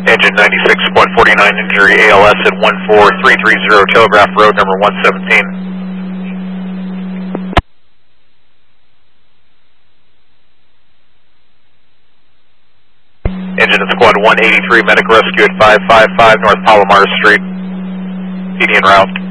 Engine 96.49 injury, ALS at 14330, Telegraph Road number 117. Engine at Squad 183, medic rescue at 555 North Palomar Street. PD en route.